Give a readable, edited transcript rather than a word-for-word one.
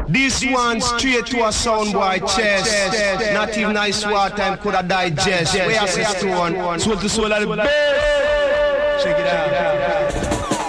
This one straight to a soundboy chest. Not even nice water time could have digest. Where I say stone, soul to soul of the bass. Check it out.